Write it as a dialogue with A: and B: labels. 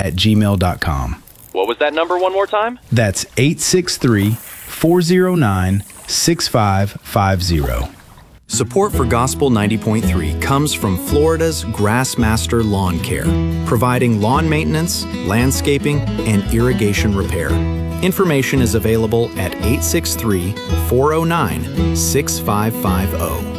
A: 863-409-6550.
B: What was that number one more time?
A: That's 863-409-6550.
C: Support for Gospel 90.3 comes from Florida's Grassmaster Lawn Care, providing lawn maintenance, landscaping, and irrigation repair. Information is available at 863-409-6550.